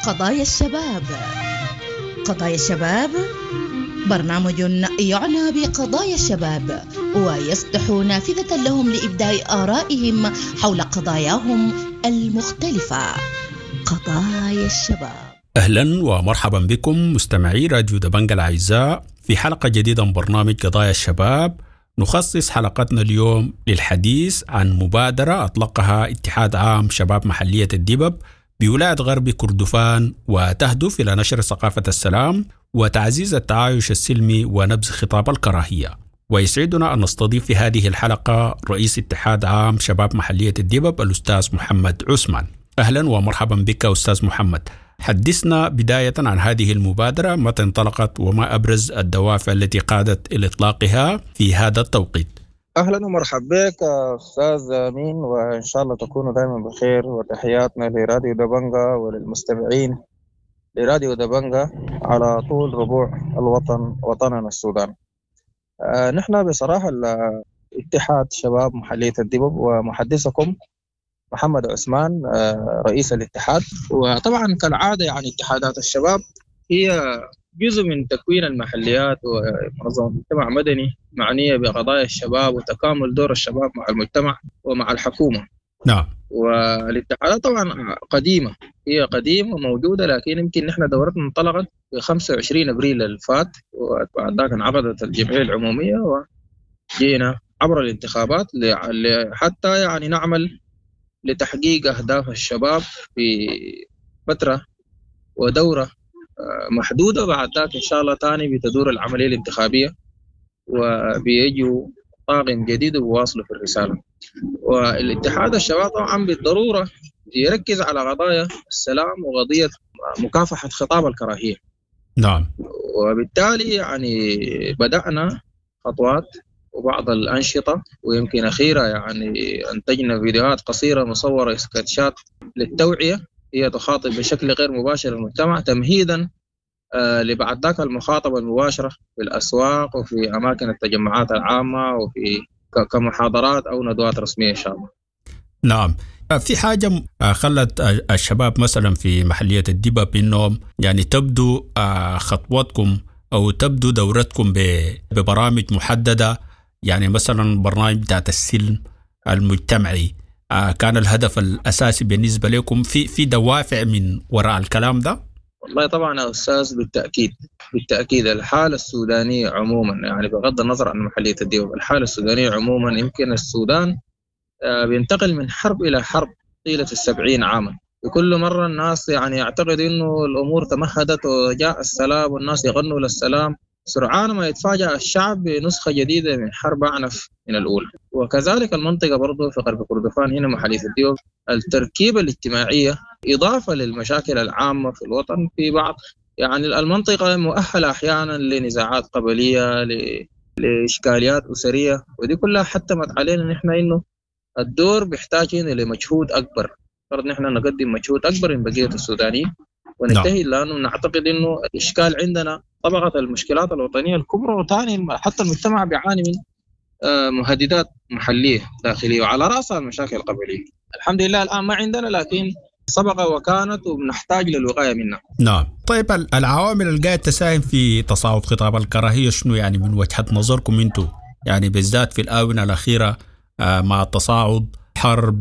قضايا الشباب. قضايا الشباب برنامج يعنى بقضايا الشباب ويفتح نافذة لهم لإبداء آرائهم حول قضاياهم المختلفة. قضايا الشباب. أهلا ومرحبا بكم مستمعي راديو دبنجة الأعزاء في حلقة جديدة من برنامج قضايا الشباب. نخصص حلقتنا اليوم للحديث عن مبادرة أطلقها اتحاد عام شباب محلية الدبب بولاية غرب كردفان، وتهدف إلى نشر ثقافة السلام وتعزيز التعايش السلمي ونبذ خطاب الكراهية. ويسعدنا أن نستضيف في هذه الحلقة رئيس اتحاد عام شباب محلية الدبب الأستاذ محمد عثمان. أهلا ومرحبا بك أستاذ محمد. حدثنا بداية عن هذه المبادرة، متى انطلقت وما أبرز الدوافع التي قادت إلى إطلاقها في هذا التوقيت؟ أهلا ومرحبا بك أستاذ أمين، وإن شاء الله تكونوا دائما بخير، وتحياتنا لراديو دبنجة وللمستمعين لراديو دبنجة على طول ربوع الوطن وطننا السودان. نحن بصراحة اتحاد شباب محلية الدبب ومحدثكم محمد عثمان رئيس الاتحاد. وطبعا كالعادة يعني اتحادات الشباب هي جزء من تكوين المحليات ومنظمة مجتمع مدني معنية بقضايا الشباب وتكامل دور الشباب مع المجتمع ومع الحكومة. نعم. والاتحادات طبعا قديمة، هي قديمة وموجودة، لكن يمكن نحن دورتنا انطلقت في 25 أبريل الفات، وبعد ذلك انعقدت الجمعية العمومية وجينا عبر الانتخابات حتى يعني نعمل لتحقيق أهداف الشباب في فترة ودورة محدودة. بعد ذلك إن شاء الله تاني بتدور العملية الانتخابية وبيجوا طاقم جديد وواصلوا في الرسالة. والاتحاد الشباب طبعا بالضرورة يركز على قضايا السلام وقضية مكافحة خطاب الكراهية. نعم. وبالتالي يعني بدأنا خطوات وبعض الأنشطة، ويمكن أخيرا يعني أنتجنا فيديوهات قصيرة مصورة سكتشات للتوعية هي تخاطب بشكل غير مباشر المجتمع تمهيدا لبعد ذاك المخاطبة المباشرة في الأسواق وفي أماكن التجمعات العامة وفي كمحاضرات أو ندوات رسمية إن شاء الله. نعم. في حاجة خلت الشباب مثلا في محلية الدبب إنهم يعني تبدو خطوتكم أو تبدو دورتكم ببرامج محددة، يعني مثلا برنامج بتاعت السلم المجتمعي، كان الهدف الأساسي بالنسبة لكم في دوافع من وراء الكلام ده؟ والله طبعا يا أستاذ بالتأكيد الحالة السودانية عموما، يعني بغض النظر عن محلية الدبب، الحالة السودانية عموما يمكن السودان بينتقل من حرب إلى حرب طيلة 70 عاما. وكل مرة الناس يعني يعتقد إنه الأمور تمهدت وجاء السلام والناس يغنوا للسلام، سرعان ما يتفاجأ الشعب بنسخة جديدة من حرب أعنف من الأولى. وكذلك المنطقة برضو في غرب كردفان هنا محلية الدبب، التركيبة الاجتماعية إضافة للمشاكل العامة في الوطن في بعض يعني المنطقة مؤهلة أحيانا لنزاعات قبلية لإشكاليات أسرية، ودي كلها حتمت علينا نحن إنه الدور بيحتاج هنا لمجهود أكبر، فرض نحن نقدم مجهود أكبر من بقية السودانيين ونجتهد، لأنه نعتقد إنه الإشكال عندنا طبقة المشكلات الوطنية الكبرى، وثاني حتى المجتمع بيعاني من مهددات محلية داخلية وعلى رأسها المشاكل القبلية. الحمد لله الآن ما عندنا، لكن سبق وكانت وبنحتاج للوقاية منها. نعم. طيب العوامل اللي قاعدة تساهم في تصاعد خطاب الكراهية شنو يعني من وجهة نظركم انتم، يعني بالذات في الآونة الأخيرة مع تصاعد حرب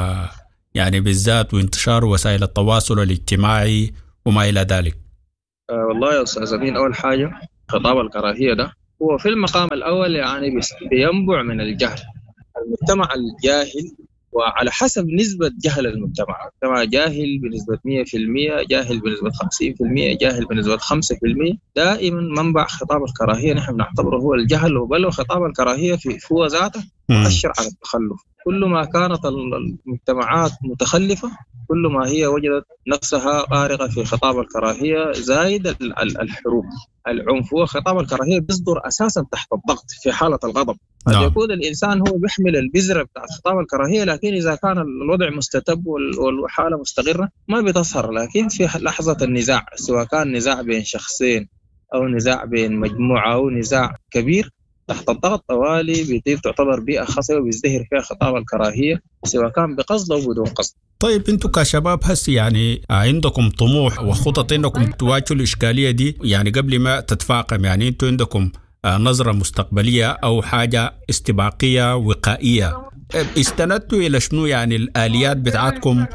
ويعني بالذات وانتشار وسائل التواصل الاجتماعي وما إلى ذلك؟ والله يا أستاذ أمين، أول حاجة خطاب الكراهية ده هو في المقام الأول يعني بينبع من الجهل. المجتمع الجاهل، وعلى حسب نسبة جهل المجتمع جاهل بنسبة 100%، جاهل بنسبة 50%، جاهل بنسبة 5%. دائما منبع خطاب الكراهية نحن نعتبره هو الجهل، وبل خطاب الكراهية هو ذاته مؤشر على التخلف. كل ما كانت المجتمعات متخلفة كل ما هي وجدت نفسها غارقة في خطاب الكراهية، زايد الحروب العنف. وخطاب الكراهية بيصدر أساسا تحت الضغط في حالة الغضب. قد يكون الإنسان هو بيحمل البذرة بتاعت خطاب الكراهية، لكن إذا كان الوضع مستتب والحالة مستقرة ما بتظهر. لكن في لحظة النزاع، سواء كان نزاع بين شخصين أو نزاع بين مجموعة أو نزاع كبير، تحت الضغط طوالي بيصير تعتبر بيئة خصبة وبيزدهر فيها خطاب الكراهية سواء كان بقصد أو بدون قصد. طيب انتوا كشباب هسي يعني عندكم طموح وخطط انكم تواجهوا الاشكاليه دي يعني قبل ما تتفاقم، يعني انتوا عندكم نظره مستقبليه او حاجه استباقيه وقائيه، استندتوا الى شنو يعني الاليات بتاعتكم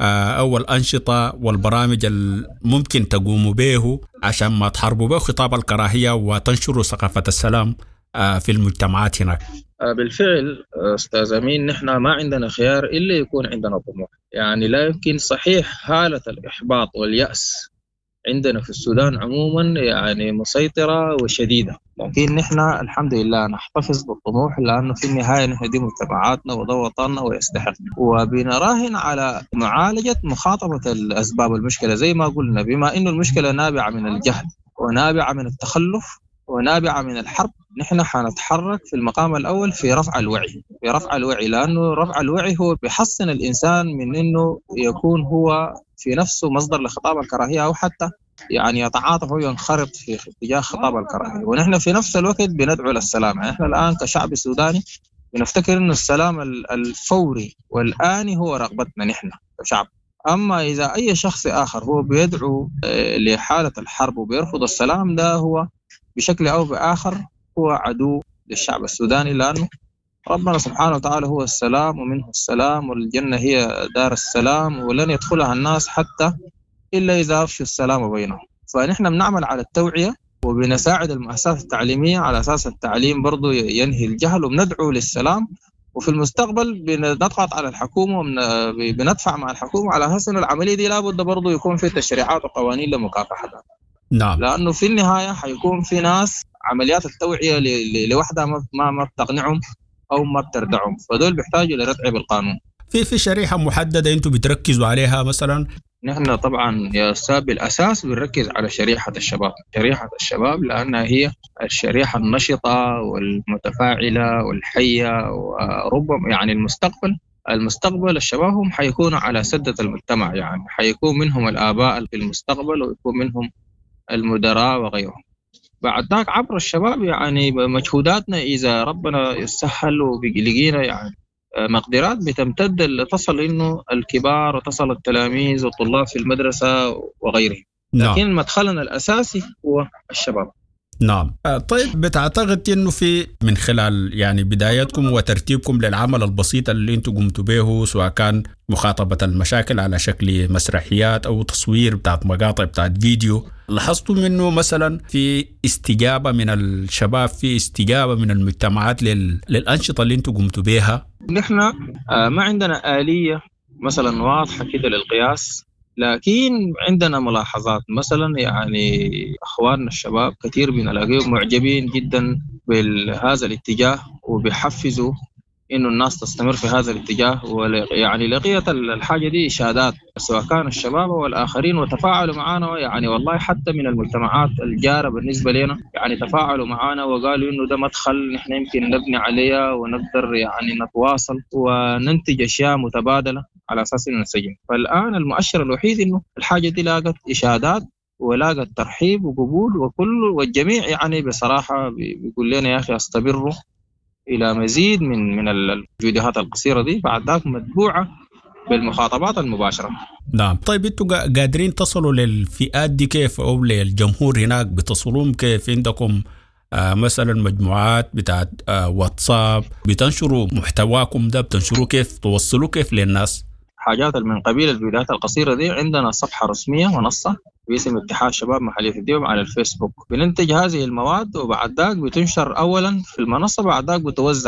او الانشطه والبرامج الممكن تقوموا به عشان ما تحاربوا به خطاب الكراهيه وتنشروا ثقافه السلام في المجتمعات هناك؟ بالفعل أستاذ أمين، نحن ما عندنا خيار إلا يكون عندنا طموح. يعني لا يمكن، صحيح حالة الإحباط واليأس عندنا في السودان عموما يعني مسيطرة وشديدة، لكن نحن الحمد لله نحتفظ بالطموح، لأنه في النهاية نحن دي مجتمعاتنا وده وطننا ويستحق، وبنراهن على معالجة مخاطبة الأسباب المشكلة. زي ما قلنا، بما إنه المشكلة نابعة من الجهل ونابعة من التخلف ونابعة من الحرب، نحن حنتحرك في المقام الأول في رفع الوعي، لأنه رفع الوعي هو بيحسن الإنسان من إنه يكون هو في نفسه مصدر لخطاب الكراهية، أو حتى يعني يتعاطف وينخرط في اتجاه خطاب الكراهية. ونحن في نفس الوقت بندعو للسلام. يعني نحن الآن كشعب سوداني بنفتكر إنه السلام الفوري والآني هو رغبتنا نحن كشعب. أما إذا أي شخص آخر هو بيدعو لحالة الحرب وبيرفض السلام، ده هو بشكل أو بآخر هو عدو للشعب السوداني، لأنه ربنا سبحانه وتعالى هو السلام ومنه السلام، والجنة هي دار السلام ولن يدخلها الناس حتى إلا إذا أفشوا السلام بينهم. فنحن بنعمل على التوعية وبنساعد المؤسسات التعليمية على أساس التعليم برضو ينهي الجهل، وبندعو للسلام. وفي المستقبل بنضغط على الحكومة وبندفع مع الحكومة على أساس أن العملية دي لابد برضو يكون في تشريعات وقوانين لمكافحتها. نعم. لأنه في النهاية حيكون في ناس عمليات التوعية لوحدها ما بتقنعهم أو ما بتردعهم، فدول بيحتاجوا لردع بالقانون. في شريحة محددة أنتوا بتركزوا عليها مثلا؟ نحن طبعا يا أستاذ بالأساس بنركز على شريحة الشباب لأنها هي الشريحة النشطة والمتفاعلة والحية، وربما يعني المستقبل الشباب هم حيكونوا على سدة المجتمع، يعني حيكون منهم الآباء في المستقبل ويكون منهم المدراء وغيرهم. بعد ذاك عبر الشباب يعني مجهوداتنا إذا ربنا يسهل وبيلقينا يعني مقدرات بتمتد تصل إنه الكبار وتصل التلاميذ والطلاب في المدرسة وغيره. لكن مدخلنا الأساسي هو الشباب. نعم. طيب بتعتقد إنه في من خلال يعني بدايتكم وترتيبكم للعمل البسيط اللي انتم قمتوا به، سواء كان مخاطبة المشاكل على شكل مسرحيات أو تصوير بتاعت مقاطع بتاعت فيديو، لاحظتوا منه مثلا في استجابة من الشباب، في استجابة من المجتمعات للأنشطة اللي انتم قمتوا بها؟ نحن ما عندنا آلية مثلا واضحة كده للقياس، لكن عندنا ملاحظات. مثلا يعني أخواننا الشباب كثير بنلاقيهم معجبين جدا بهذا الاتجاه وبيحفزوا إنه الناس تستمر في هذا الاتجاه، يعني لقيت الحاجة دي إشادات سواء كان الشباب والآخرين، وتفاعلوا معنا. يعني والله حتى من المجتمعات الجارة بالنسبة لنا يعني تفاعلوا معنا وقالوا إنه ده مدخل نحن يمكن نبني عليه ونقدر يعني نتواصل وننتج أشياء متبادلة على أساس إنه نسجل. فالآن المؤشر الوحيد إنه الحاجة دي لاقت إشادات ولاقت ترحيب وقبول، والجميع يعني بصراحة بيقول لنا يا أخي استمروا إلى مزيد من الفيديوهات القصيرة دي، بعد ذلك متبوعة بالمخاطبات المباشرة. نعم. طيب انتوا قادرين تصلوا للفئات دي كيف، أو للجمهور هناك بتصلون كيف؟ عندكم مثلا مجموعات بتاعت واتساب بتنشروا محتواكم ده، بتنشروا كيف، توصلوا كيف للناس؟ حاجات من قبيل الفيديوهات القصيرة دي عندنا صفحة رسمية منصة باسم اتحاد شباب محلية الديوب على الفيسبوك، بننتج هذه المواد وبعد ذاك بتنشر أولا في المنصة، بعد ذاك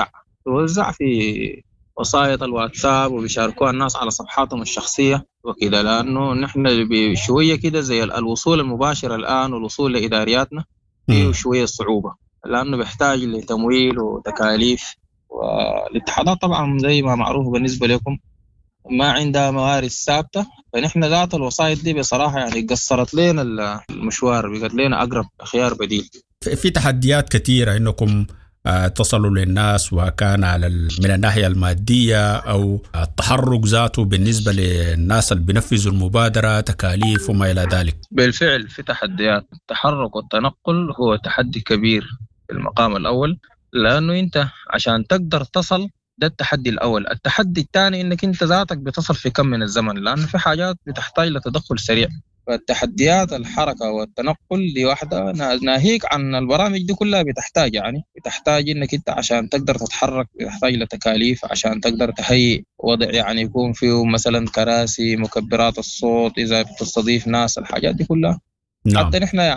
بتوزع في وسائط الواتساب وبيشاركوها الناس على صفحاتهم الشخصية وكده. لأنه نحن بشوية كده زي الوصول المباشر الآن والوصول لإدارياتنا فيه شوية صعوبة، لأنه بيحتاج لتمويل وتكاليف، والاتحادات طبعا زي ما معروف بالنسبة لكم ما عندها موارد ثابتة. فنحن ذات الوسائط دي بصراحة يعني قصرت لنا المشوار، بقت لنا أقرب خيار بديل. في تحديات كثيرة إنكم تصلوا للناس، وكان على من الناحية المادية أو التحرك ذاته بالنسبة للناس اللي بينفذوا المبادرة، تكاليف وما إلى ذلك. بالفعل في تحديات. التحرك والتنقل هو تحدي كبير في المقام الأول، لأنه أنت عشان تقدر تصل، ده التحدي الأول. التحدي الثاني إنك أنت ذاتك بتصل في كم من الزمن، لأنه في حاجات بتحتاج لتدخل سريع. فالتحديات الحركة والتنقل دي واحدة، ناهيك عن البرامج دي كلها بتحتاج بتحتاج إنك أنت عشان تقدر تتحرك بتحتاج لتكاليف، عشان تقدر تهيئ وضع يكون فيه مثلا كراسي، مكبرات الصوت إذا بتستضيف ناس، الحاجات دي كلها. نعم. حتى نحن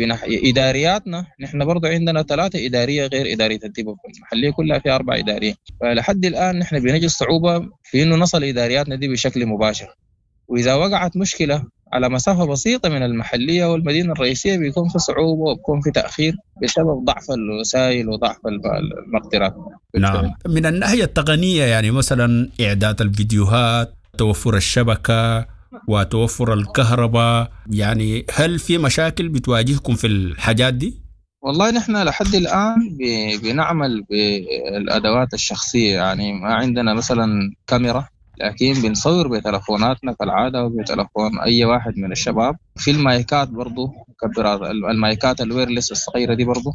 إدارياتنا نحن برضو عندنا 3 إدارية غير إدارية الديبوب المحلية، كلها في 4 إدارية. فلحد الآن نحن بنجد صعوبة في إنه نصل إدارياتنا دي بشكل مباشر، وإذا وقعت مشكلة على مسافة بسيطة من المحلية والمدينة الرئيسية بيكون في صعوبة وبيكون في تأخير بسبب ضعف الوسائل وضعف المقدرات. نعم. من الناحية التقنية يعني مثلا إعداد الفيديوهات، توفر الشبكة وتوفر الكهرباء، يعني هل في مشاكل بتواجهكم في الحاجات دي؟ والله نحن لحد الآن بنعمل بالأدوات الشخصية، يعني ما عندنا مثلا كاميرا، لكن بنصور بتلفوناتنا كالعادة وبتلفون أي واحد من الشباب. في المايكات برضو، مكبرات المايكات الويرلس الصغيرة دي برضو.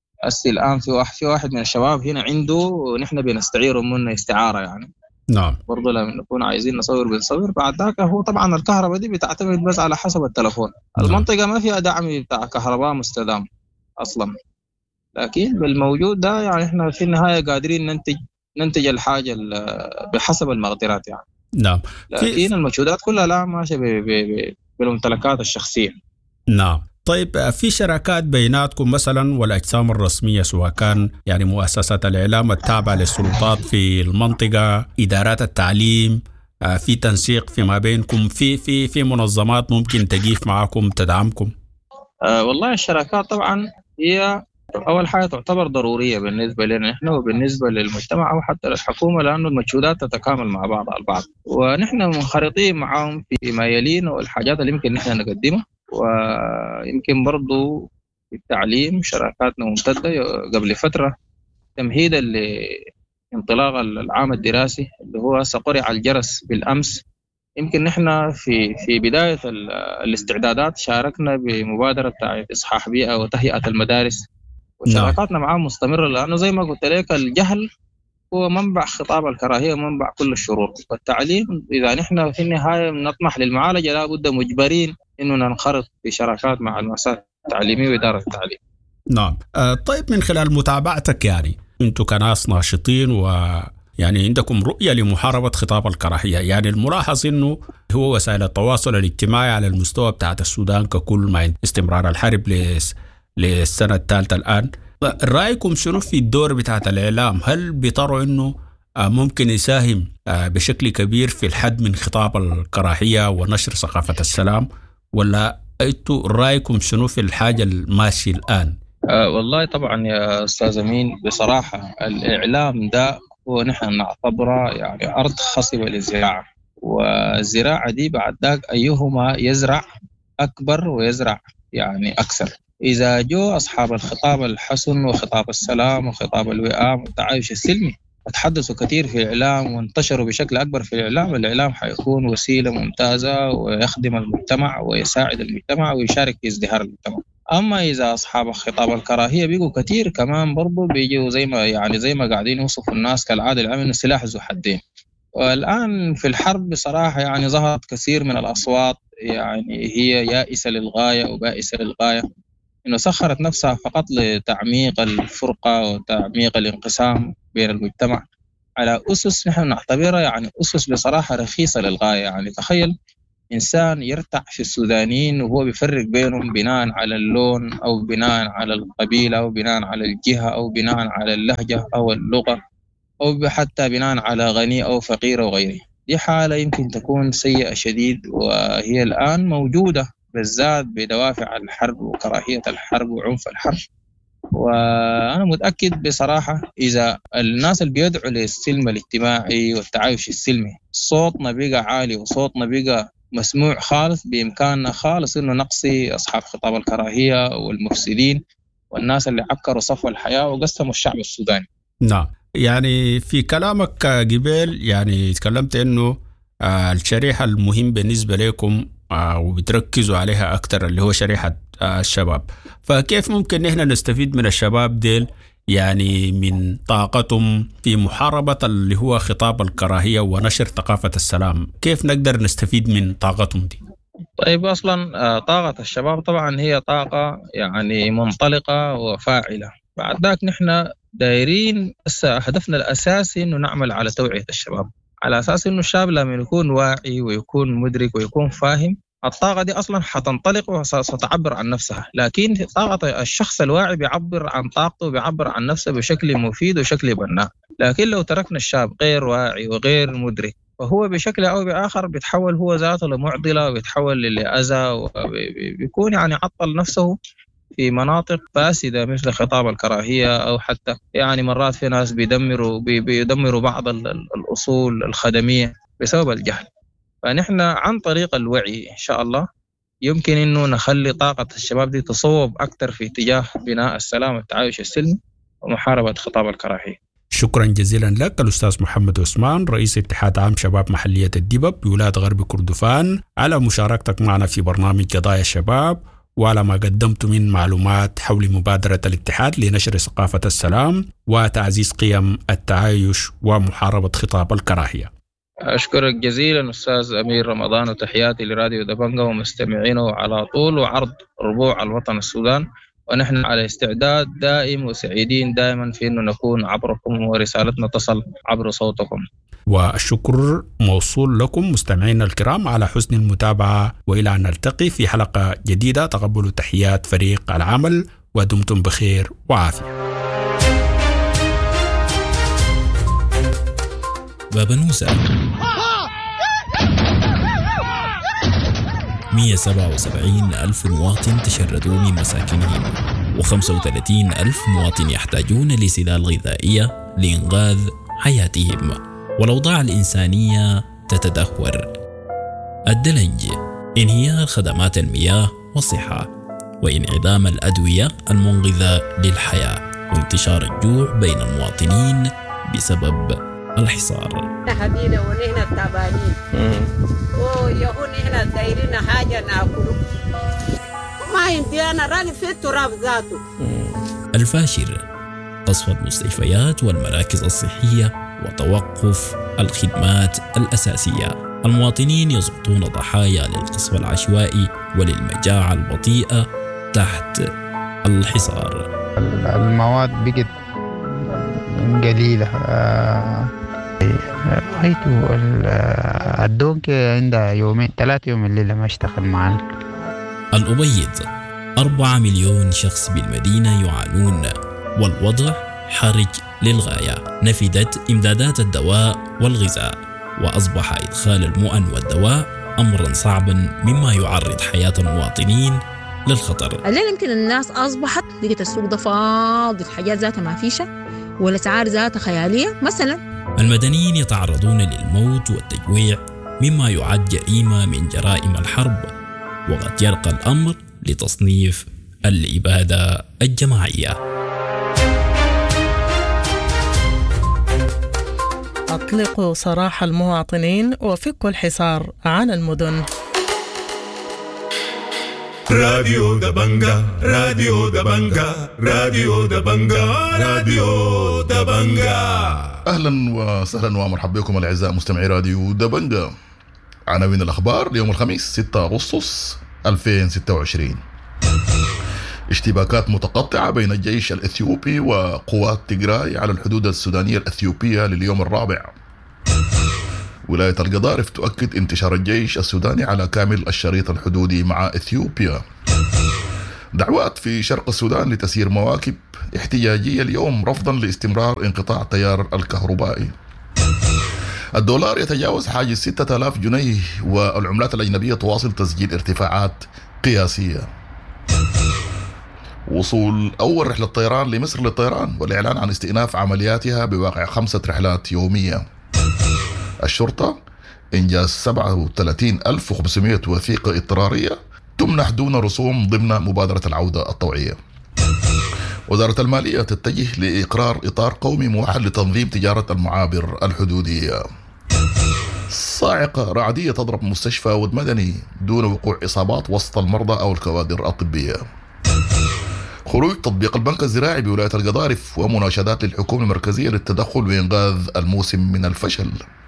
الآن في واحد من الشباب هنا عنده، نحن بنستعيره منه استعارة يعني. نعم. برضو لما نكون عايزين نصور بنصور. بعد ذاك هو طبعا الكهرباء دي بتعتمد بس على حسب التلفون. المنطقة ما فيها دعم بتاع كهرباء مستدام أصلا، لكن بالموجود ده يعني احنا في النهاية قادرين ننتج الحاجة بحسب المقدرات يعني. نعم. لكن المجهودات كلها لا ماشية بالممتلكات الشخصية. نعم. طيب في شراكات بيناتكم مثلا والأجسام الرسمية، سواء كان يعني مؤسسات الإعلام التابعة للسلطات في المنطقة، إدارات التعليم، في تنسيق فيما بينكم، في منظمات ممكن تقيف معكم تدعمكم؟ والله الشراكات طبعا هي أول حاجة تعتبر ضرورية بالنسبة لنا إحنا وبالنسبة للمجتمع أو حتى للحكومة، لأنه المجهودات تتكامل مع بعض البعض، ونحن منخرطين معهم في ما يلينا والحاجات اللي يمكن نحن نقدمها. ويمكن برضو في التعليم شراكاتنا ممتدة قبل فترة تمهيدا لانطلاق العام الدراسي اللي هو سقرع الجرس بالأمس. يمكن نحن في بداية الاستعدادات شاركنا بمبادرة بتاعت إصحاح بيئة وتهيئة المدارس، وشراكاتنا معهم مستمرة، لأنه زي ما قلت لك الجهل هو منبع خطاب الكراهية ومنبع كل الشرور. والتعليم إذا نحن في النهاية نطمح للمعالجة لابد مجبرين إنه ننخرط في شراكات مع المؤسسات التعليمية وإدارة التعليم. نعم. طيب من خلال متابعتك يعني أنتم كناس ناشطين ويعني عندكم رؤية لمحاربة خطاب الكراهية، يعني الملاحظ إنه هو وسائل التواصل الاجتماعي على المستوى بتاعت السودان ككل مع استمرار الحرب للسنة الثالثة الآن، رأيكم شنو في الدور بتاعت الإعلام؟ هل بتروا إنه ممكن يساهم بشكل كبير في الحد من خطاب الكراهية ونشر ثقافة السلام، ولا أنتوا رأيكم شنو في الحاجة الماشي الآن؟ والله طبعا يا أستاذ أمين، بصراحة الإعلام ده هو نحن نعتبره يعني أرض خصبة للزراعة، والزراعة دي بعد ذاك أيهما يزرع أكبر ويزرع يعني أكثر. إذا جو أصحاب الخطاب الحسن وخطاب السلام وخطاب الوئام والتعايش السلمي وتحدثوا كثير في الإعلام وانتشروا بشكل أكبر في الإعلام حيكون وسيلة ممتازة ويخدم المجتمع ويساعد المجتمع ويشارك في ازدهار المجتمع. أما إذا أصحاب خطاب الكراهية بيجوا كثير كمان برضو بيجوا زي ما قاعدين يوصفوا الناس كالعادة العام إنه سلاح ذو حدين. والآن في الحرب بصراحة يعني ظهرت كثير من الأصوات يعني هي يائسة للغاية وبائسة للغاية، إنه سخرت نفسها فقط لتعميق الفرقة وتعميق الانقسام بين المجتمع على أسس نحن نعتبرها يعني أسس بصراحة رخيصة للغاية. يعني تخيل إنسان يرتع في السودانيين وهو بيفرق بينهم بناء على اللون أو بناء على القبيلة أو بناء على الجهة أو بناء على اللهجة أو اللغة أو حتى بناء على غني أو فقير وغيره. دي حالة يمكن تكون سيئة شديد، وهي الآن موجودة بالذات بدوافع الحرب وكراهية الحرب وعنف الحرب. وأنا متأكد بصراحة إذا الناس اللي بيدعوا للسلم الاجتماعي والتعايش السلمي صوتنا بقى عالي وصوتنا بقى مسموع خالص، بإمكاننا خالص إنه نقصي أصحاب خطاب الكراهية والمفسدين والناس اللي عكروا صفو الحياة وقسموا الشعب السوداني. نعم. يعني في كلامك قبل يعني تكلمت إنه الشريحة المهم بالنسبة لكم وبتركزوا عليها أكتر اللي هو شريحة الشباب، فكيف ممكن نحن نستفيد من الشباب ديل يعني من طاقتهم في محاربة اللي هو خطاب الكراهية ونشر ثقافة السلام؟ كيف نقدر نستفيد من طاقتهم دي؟ طيب أصلا طاقة الشباب طبعا هي طاقة يعني منطلقة وفاعلة. بعد ذاك نحن دايرين هدفنا الأساسي إنه نعمل على توعية الشباب، على أساس إنه الشاب لما يكون واعي ويكون مدرك ويكون فاهم، الطاقة دي أصلا حتنطلق وستعبر عن نفسها. لكن طاقة الشخص الواعي بيعبر عن طاقته وبيعبر عن نفسه بشكل مفيد وشكل بناء. لكن لو تركنا الشاب غير واعي وغير مدرك، فهو بشكل أو بآخر بيتحول هو ذاته لمعضلة وبيتحول لأذى وبيكون يعني عطل نفسه في مناطق فاسدة مثل خطاب الكراهية، أو حتى يعني مرات في ناس بيدمروا بعض الأصول الخدمية بسبب الجهل. فنحن عن طريق الوعي إن شاء الله يمكن إنه نخلي طاقة الشباب دي تصوب أكثر في اتجاه بناء السلام والتعايش السلمي ومحاربة خطاب الكراهية. شكرا جزيلا لك الأستاذ محمد عثمان، رئيس اتحاد عام شباب محلية الدبب بولاية غرب كردفان، على مشاركتك معنا في برنامج قضايا الشباب، وعلى ما قدمت من معلومات حول مبادرة الاتحاد لنشر ثقافة السلام وتعزيز قيم التعايش ومحاربة خطاب الكراهية. أشكرك جزيلا أستاذ أمير رمضان، وتحياتي لراديو دبنجة ومستمعينه على طول وعرض ربوع الوطن السودان. ونحن على استعداد دائم وسعيدين دائما في أنه نكون عبركم ورسالتنا تصل عبر صوتكم. والشكر موصول لكم مستمعينا الكرام على حسن المتابعة، وإلى أن نلتقي في حلقة جديدة. تقبلوا تحيات فريق العمل ودمتم بخير وعافية. بابا نوسة 177 ألف مواطن تشردوا من مساكنهم، و35 ألف مواطن يحتاجون لسلال غذائية لإنقاذ حياتهم، والأوضاع الإنسانية تتدهور. الدلنج، انهيار خدمات المياه والصحة، وانعدام الأدوية المنقذة للحياة، وانتشار الجوع بين المواطنين بسبب الحصار. هدينا ونحن التعبانين ويهون نحن دايرين حاجة ناكله ما يمدينا راني في التراب ذاته. الفاشر، قصف المستشفيات والمراكز الصحية وتوقف الخدمات الأساسية. المواطنين يسقطون ضحايا للقصف العشوائي وللمجاعة البطيئة تحت الحصار. المواد بقت قليلة. رأيته الدونك عندها يومين 3 يوم الليلة ما اشتغل معنا. الأبيض، 4 مليون شخص بالمدينة يعانون، والوضع حرج للغاية. نفدت إمدادات الدواء والغذاء، وأصبح إدخال المؤن والدواء أمرا صعبا مما يعرض حياة المواطنين للخطر. الليل يمكن الناس أصبحت لقيت السوق ده فاضي، الحاجات ذاتها ما فيشة والأسعار ذاتها خيالية. مثلا المدنيين يتعرضون للموت والتجويع مما يعد جريمة من جرائم الحرب، وقد يرقى الأمر لتصنيف الإبادة الجماعية. أطلقوا سراح المواطنين وفكوا الحصار عن المدن. راديو دبنجة، راديو دبنجة، راديو دبنجة، راديو دبنجة. أهلا وسهلا ومرحبا بكم الأعزاء مستمعي راديو دبنجة. عناوين الأخبار ليوم الخميس 6 أغسطس 2026. اشتباكات متقطعة بين الجيش الأثيوبي وقوات تيغراي على الحدود السودانية الأثيوبية لليوم الرابع. ولاية القضارف تؤكد انتشار الجيش السوداني على كامل الشريط الحدودي مع إثيوبيا. دعوات في شرق السودان لتسيير مواكب احتجاجية اليوم رفضا لاستمرار انقطاع التيار الكهربائي. الدولار يتجاوز حاجز 6000 جنيه، والعملات الأجنبية تواصل تسجيل ارتفاعات قياسية. وصول أول رحلة طيران لمصر للطيران، والإعلان عن استئناف عملياتها بواقع 5 رحلات يومية. الشرطة إنجاز 37,500 وثيقة اضطرارية تمنح دون رسوم ضمن مبادرة العودة الطوعية. وزارة المالية تتجه لإقرار إطار قومي موحد لتنظيم تجارة المعابر الحدودية. صاعقة رعدية تضرب مستشفى ود مدني دون وقوع إصابات وسط المرضى أو الكوادر الطبية. خروج تطبيق البنك الزراعي بولاية القضارف ومناشدات للحكومة المركزية للتدخل وإنقاذ الموسم من الفشل.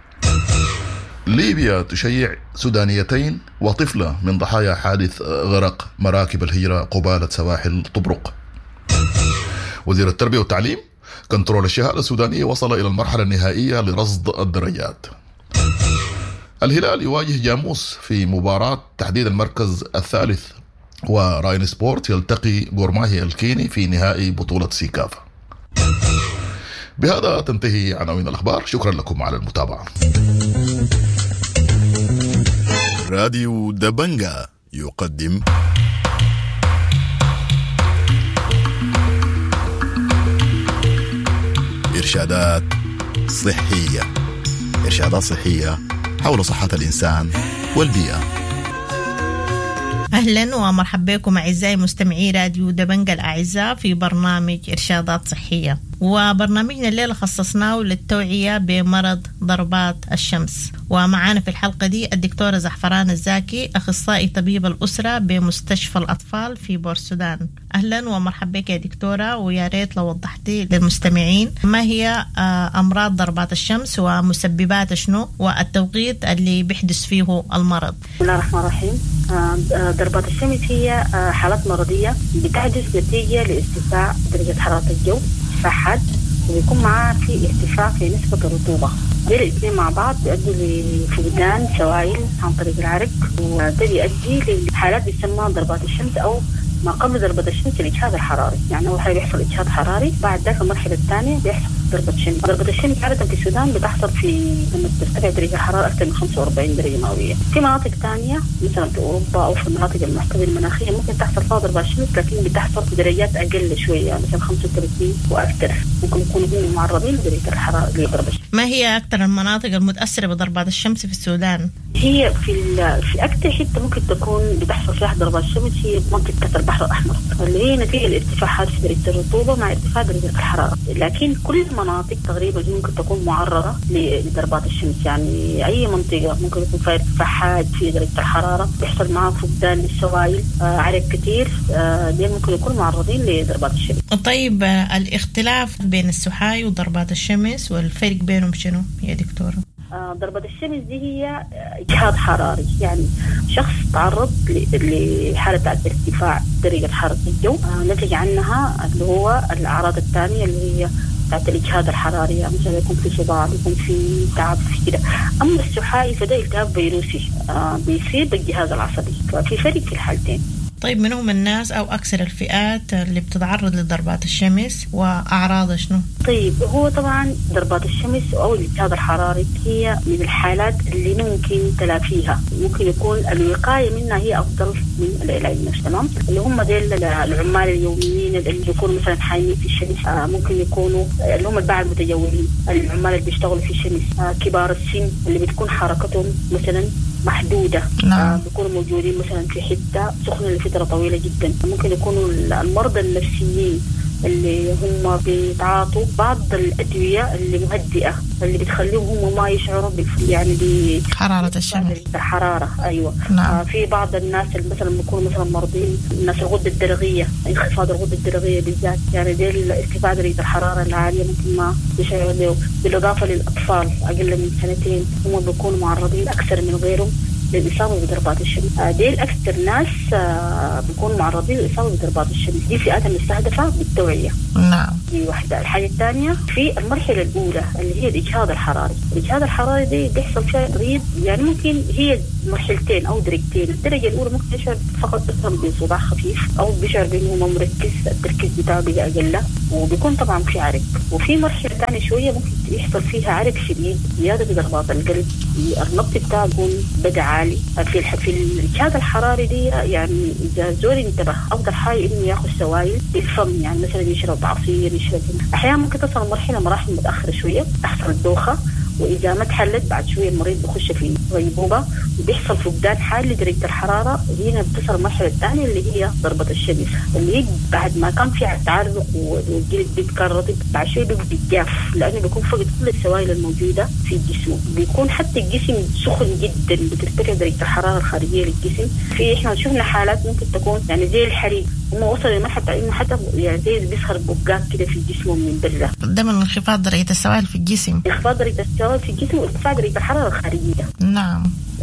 ليبيا تشيع سودانيتين وطفلة من ضحايا حادث غرق مراكب الهجرة قبالة سواحل طبرق. وزير التربية والتعليم: كنترول الشهادة السودانية وصل إلى المرحلة النهائية لرصد الدرجات. الهلال يواجه جاموس في مباراة تحديد المركز الثالث. وراين سبورت يلتقي غورماهي الكيني في نهائي بطولة سيكافا. بهذا تنتهي عناوين الأخبار. شكرا لكم على المتابعة. راديو دبنجا يقدم إرشادات صحية. إرشادات صحية حول صحة الإنسان والبيئة. أهلا ومرحبا بكم أعزائي مستمعي راديو دبنجا الأعزاء في برنامج إرشادات صحية. وبرنامجنا الليلة خصصناه للتوعية بمرض ضربات الشمس. ومعانا في الحلقة دي الدكتورة زعفران الزاكي، أخصائي طبيب الأسرة بمستشفى الأطفال في بورسودان. أهلا ومرحبا بك يا دكتورة، ويا ريت لو وضحتي للمستمعين ما هي أمراض ضربات الشمس ومسببات شنو والتوقيت اللي بيحدث فيه المرض. بسم الله الرحمن الرحيم. ضربات الشمس هي حالات مرضية بتحدث نتيجة لارتفاع درجة حرارة الجو حاد، ويكون معاه في ارتفاع في نسبة الرطوبة. دول الاثنين مع بعض بيؤدوا لفقدان سوائل عن طريق العرق، وده بيؤدي لحالات بيسمى ضربات الشمس أو ما قبل ضربة الشمس الإجهاد الحراري. يعني أول حاجة بيحصل إجهاد حراري، بعد ذلك المرحلة الثانية بيحصل ضربة شمس. ضربة الشمس عادة في السودان بتحصل في لما ترتفع درجة الحرارة أكثر من 45 درجة مئوية. في مناطق ثانية مثلا في أوروبا أو في المناطق المحتوية المناخية ممكن تحصل فيها ضربة شمس، لكن بتحصل في درجات أقل شوية مثلا 35 وأكثر. ممكن يكونوا هم معرضين لدرجة الحرارة لضربة الشمس. ما هي أكثر المناطق المتأثرة بضربات الشمس في السودان؟ هي في أكثر حتة ممكن تكون بتحصل فيها ضربات الشمس هي منطقة البحر الأحمر، اللي هي نتيجة الارتفاع حاد في درجة الرطوبة مع ارتفاع درجة الحرارة. لكن كل المناطق تقريبا ممكن تكون معرضة لضربات الشمس. يعني أي منطقة ممكن يكون فيها ارتفاع حاد في درجة الحرارة بيحصل معها فقدان للسوائل، عرق كتير، دي ممكن يكونوا معرضين لضربات الشمس. طيب الاختلاف بين السحاي وضربات الشمس والفرق بينهم شنو يا دكتورة؟ ضربة الشمس دي هي إجهاد حراري، يعني شخص تعرض لحالة ارتفاع درجة حرارة الجو، نتج عنها اللي هو الأعراض الثانية اللي هي بتاعت الإجهاد الحراري، يعني مثلا يكون في صداع، يكون في تعب في كده. أما السحائي فده التهاب فيروسي بيصيب الجهاز العصبي، ففي فرق في الحالتين. طيب من هم الناس أو أكثر الفئات اللي بتتعرض لضربات الشمس وأعراض شنو؟ طيب هو طبعا ضربات الشمس أو الإجهاد الحراري هي من الحالات اللي ممكن تلافيها، ممكن يكون الوقاية منها هي أفضل من العلاج نفسه. تمام؟ اللي هم ديل العمال اليوميين اللي يكونوا مثلا حامين في الشمس، ممكن يكونوا اللي هم الباعة المتجولين، العمال اللي بيشتغلوا في الشمس، كبار السن اللي بتكون حركتهم مثلا محدودة، بيكونوا موجودين مثلا في حتة سخنة لفترة طويلة جدا. ممكن يكونوا المرضى النفسيين اللي هم بيتعاطوا بعض الأدوية اللي مهدئة اللي بتخليهم هم ما يشعروا يعني بحرارة الشمس. الحرارة أيوة. في بعض الناس اللي مثلا بيكونوا مثلا مرضين، الناس الغدة الدرقية، انخفاض الغدة الدرقية بالذات، يعني دي ارتفاع درجة الحرارة العالية ممكن ما يشعروا به. بالإضافة للأطفال أقل من 2 هم بيكونوا معرضين أكثر من غيرهم للإصابة بضربات الشمس. دي الأكثر ناس بيكونوا معرضين للإصابة بضربات الشمس. دي فئات مستهدفة بالتوعية. نعم. دي واحدة. الحاجة الثانية في المرحلة الأولى اللي هي الإجهاد الحراري. الإجهاد الحراري دي بيحصل فيها تغيير، يعني ممكن هي مرحلتين أو درجتين. الدرجة الأولى ممكن يشعر فقط مثلا بصداع خفيف أو بيشعر بأنه ما مركز، التركيز بتاعه بيبقى أقل، وبيكون طبعا في عرق. وفي مرحلة ثانية شوية ممكن يحصل فيها عرق شديد، زيادة بضربات القلب، النبض بتاعه يكون بدأ عالي. في الإجهاد الحراري دي يعني إذا زول انتبه أفضل حاجة إنه يأخذ سوائل بالفم، يعني مثلا يشرب عصير، يشرب. أحيانا ممكن تصل مراحل متأخرة شوية، تحصل الدوخة، وإذا ما تحلت بعد شوية المريض بيخش في غيبوبة وبيحصل فقدان حاد لدرجة الحرارة. هنا بتصل المرحلة الثانية اللي هي ضربة الشمس، اللي هي بعد ما كان في تعرق والجلد بيتكون رطب، بعد شوية بيبقى بيتجاف لأنه بيكون فقد كل السوائل الموجودة في الجسم. بيكون حتى الجسم سخن جدا، بترتفع درجة الحرارة الخارجية للجسم. في إحنا شفنا حالات ممكن تكون يعني زي الحريق، هم وصلوا لمرحلة إنه حتى يعني زي بيسخر بقاق كده في جسمهم من برا. ده من انخفاض درجة السوائل في الجسم. انخفاض درجة السوائل في الجسم وارتفاع درجة الحرارة الخارجية. نعم.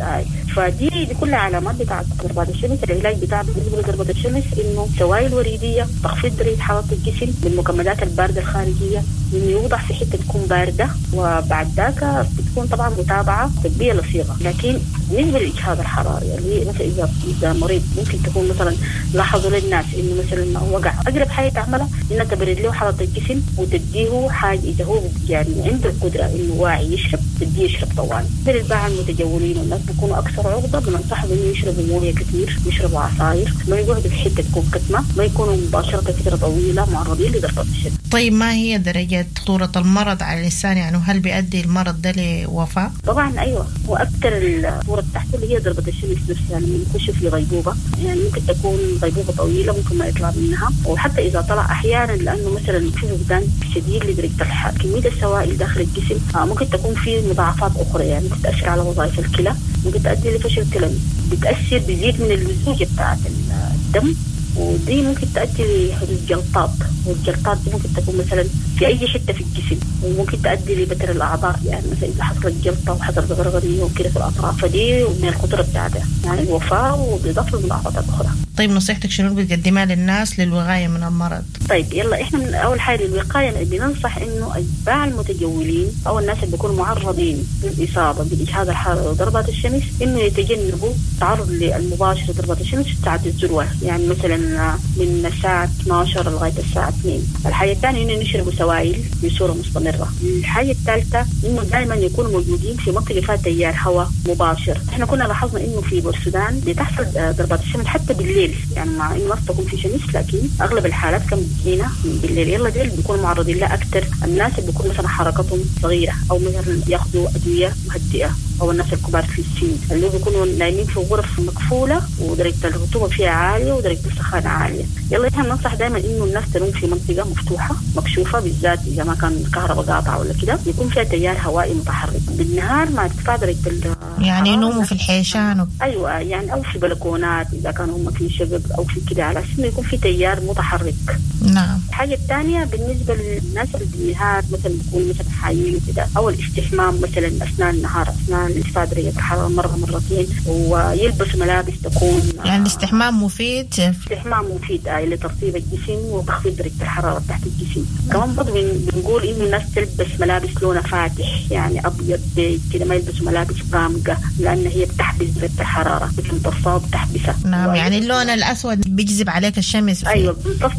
فدي كلها علامات بتاعت ضربات الشمس. العلاج بتاع بالنسبة لضربات الشمس إنه سوائل وريدية، تخفيض درجة حرارة الجسم بالمكملات الباردة الخارجية، إنه يوضع في حتة تكون باردة، وبعد ذاك بتكون طبعا متابعة طبية لصيغة. لكن بالنسبة للإجهاض الحراري اللي مثلا إذا مريض ممكن تكون مثلا لاحظوا للناس إنه مثلا وقع، أقرب حاجة تعملها إنها تبرد له حرارة الجسم وتديه حاجة إذا هو يعني عنده القدرة إنه واعي يشرب تديه يشرب طوال. للباعة المتجولين والناس بيكونوا أكثر عرضة بننصحهم إنه يشربوا موية كثير، يشربوا عصاير، ما يقعدوا في حتة تكون كتمة، ما يكونوا مباشرة فترة طويلة معرضين لضربات الشمس. طيب ما هي درجة خطورة المرض على الإنسان؟ يعني هل بيؤدي المرض ده لوفاة؟ طبعا أيوة، وأكثر الخطورة تحته اللي هي ضربة الشمس نفسها لما يخش في غيبوبة، يعني ممكن تكون غيبوبة طويلة ممكن ما يطلع منها، وحتى إذا طلع أحيانا لأنه مثلا في فقدان شديد لدرجة الحرارة، كمية السوائل داخل الجسم ممكن تكون في مضاعفات أخرى، يعني ممكن تأثر على وظائف الكلى، ممكن تؤدي لفشل كلوي، بتأثر بزيد من اللزوجة بتاعت الدم، ودي ممكن تؤدي لحدوث جلطات، والجلطات دي ممكن تكون مثلا في أي حتة في الجسم، وممكن تؤدي لبتر الأعضاء، يعني مثلا إذا حصلت جلطة وحصلت غرغرية وكده في الأطراف، فدي من الخطورة بتاعتها يعني الوفاة وبإضافة لمضاعفات أخرى. طيب نصيحتك شنو بتقدمها للناس للوقاية من المرض؟ طيب يلا إحنا من أول حاجة للوقاية بننصح إنه أتباع المتجولين أو الناس اللي بيكونوا معرضين للإصابة بإجهاض الحرارة وضربات الشمس إنه يتجنبوا التعرض للمباشر لضربات الشمس في ساعة الذروة، يعني مثلا من الساعة 12 لغاية الساعة 2. الحاجة الثانية إنه نشربوا سوائل بصورة مستمرة. الحاجة الثالثة إنه دائما يكونوا موجودين في منطقة فيها تيار هواء مباشر. إحنا كنا لاحظنا إنه في بورسودان بتحصل ضربات الشمس حتى بالليل، يعني مع إنه ما تكون في شمس لكن أغلب الحالات كم بتجينا بالليل. يلا ديل بيكونوا معرضين لها أكثر الناس اللي بيكونوا مثلا حركتهم صغيرة أو مثلا ياخذوا أدوية مهدئة، أو الناس الكبار في السن اللي بيكونوا نايمين في غرف مقفولة ودرجة الرطوبة فيها عالية ودرجة السخانة عالية. يلا إحنا ننصح دائما إنه الناس تنوم في منطقة مفتوحة مكشوفة، بالذات إذا ما كان الكهرباء قاطعة ولا كده، يكون فيها تيار هوائي متحرك. بالنهار مع ارتفاع درجة يعني ينوموا في الحيشان أيوة، يعني أو في بلكونات إذا كانوا هم في شقق أو في كده، على أساس إنه يكون في تيار متحرك. نعم. الحاجة الثانية بالنسبة للناس اللي بالنهار مثلا بيكون مثلا حايين وكده، أو الاستحمام مثلا أثناء النهار أثناء ارتفاع درجة الحرارة مرة مرتين، ويلبس ملابس تكون يعني الاستحمام مفيد. الاستحمام مفيد لترطيب الجسم وتخفيض درجة الحرارة تحت الجسم. كمان برضه بنقول إنه الناس تلبس ملابس لونها فاتح، يعني أبيض كده، ما يلبسوا ملابس غامقة لأن هي بتحبس درجة الحرارة، بتمتصها بتحبسها. نعم، يعني اللون الأسود بيجذب عليك الشمس. أيوة،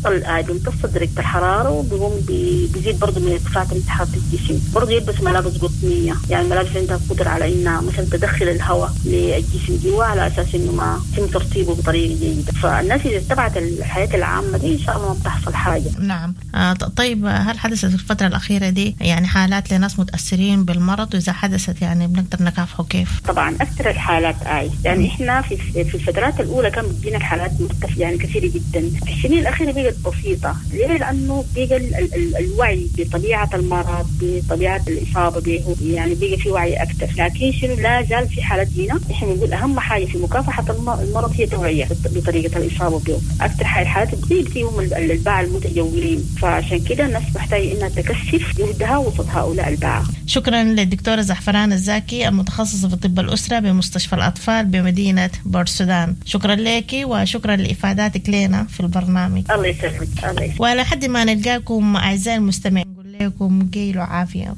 بيمتص درجة الحرارة وبيقوم بيزيد برضه من ارتفاع درجة حرارة الجسم. برضه يلبس ملابس قطنية، يعني ملابس عندها قدرة على إنها مثلا تدخل الهواء للجسم جوا على أساس إنه ما يتم ترطيبه بطريقة جيدة. فالناس إذا اتبعت الحياة العامة دي إن شاء الله ما بتحصل حاجة. نعم. طيب هل حدثت في الفترة الأخيرة دي يعني حالات لناس متأثرين بالمرض؟ وإذا حدثت يعني بنقدر نكافحه كيف؟ طبعا أكثر الحالات يعني إحنا في الفترات الأولى كان بتجينا الحالات مرتفعة يعني كثيرة جدا. في السنين الأخيرة بقت بسيطة. ليه؟ لأنه بقى الوعي بطبيعة المرض، بطبيعة الإصابة به، يعني بقى في وعي أكثر. لكن شنو لا زال في حالات جينا. إحنا بنقول أهم حاجة في مكافحة المرض هي توعية بطريقة الإصابة به. أكثر حالات بتيجي هم الباعة المتجولين، فعشان كده الناس محتاجة إنها تكثف جهدها وسط هؤلاء الباعة. شكرا للدكتورة زعفران الزاكي المتخصصة في طب الأسرة بمستشفى الأطفال بمدينة بورسودان. شكرا لك وشكرا لإفاداتك لنا في البرنامج. الله يسلمك. الله يسلمك. وعلى حد ما نلقاكم أعزائي المستمعين نقول لكم قيلوا عافية.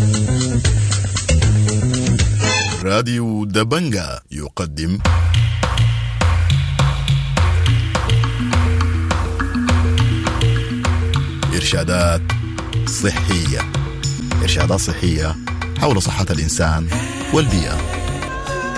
راديو دبنجا يقدم إرشادات صحية حول صحة الإنسان والبيئة.